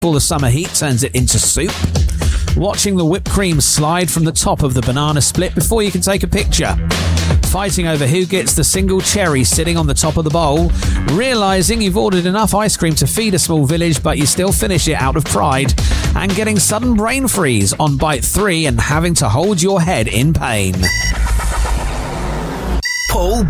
before the summer heat turns it into soup. Watching the whipped cream slide from the top of the banana split before you can take a picture. Fighting over who gets the single cherry sitting on the top of the bowl. Realising you've ordered enough ice cream to feed a small village, but you still finish it out of pride. And getting sudden brain freeze on bite 3 and having to hold your head in pain. Paul